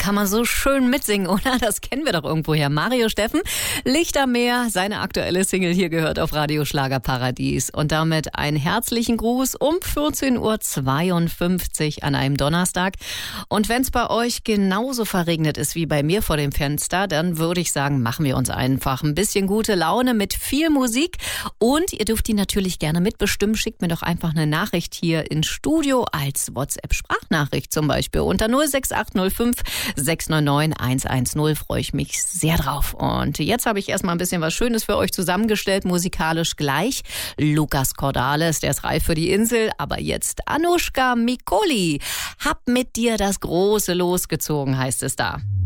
kann man so schön mitsingen, oder? Das kennen wir doch irgendwoher. Mario Steffen, Licht am Meer, seine aktuelle Single hier gehört auf Radio Schlagerparadies. Und damit einen herzlichen Gruß um 14.52 Uhr an einem Donnerstag. Und wenn es bei euch genauso verregnet ist wie bei mir vor dem Fenster, dann würde ich sagen, machen wir uns einfach ein bisschen gute Laune mit viel Musik. Und ihr dürft die natürlich gerne mitbestimmen. Schickt mir doch einfach eine Nachricht hier ins Studio als WhatsApp-Sprachnachricht zum Beispiel. Unter 06805 699 110 freue ich mich sehr drauf. Und jetzt habe ich erstmal ein bisschen was Schönes für euch zusammengestellt, musikalisch gleich. Lukas Cordalis, der ist reif für die Insel. Aber jetzt Anushka Mikoli. Hab mit dir das große Los gezogen, heißt es da.